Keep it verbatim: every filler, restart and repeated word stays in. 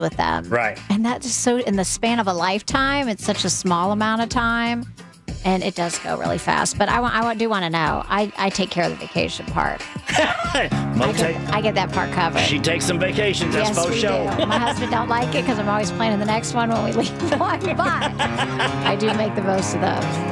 with them. Right. And that's just so in the span of a lifetime, it's such a small amount of time. And it does go really fast. But I, want, I want, do want to know. I, I take care of the vacation part. I, get, I get that part covered. She takes some vacations. That's yes, for we sure. do. My husband don't like it because I'm always planning the next one when we leave one. But I do make the most of those.